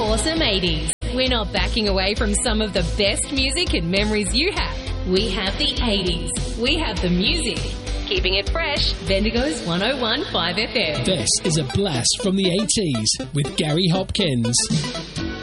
awesome 80s. We're not backing away from some of the best music and memories you have. We have the 80s. We have the music. Keeping it fresh, Bendigo's 101.5 FM. This is a blast from the 80s with Gary Hopkins.